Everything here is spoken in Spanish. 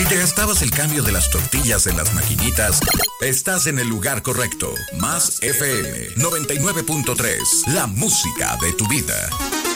te gastabas el cambio de las tortillas en las maquinitas, estás en el lugar correcto. Más FM 99.3, la música de tu vida.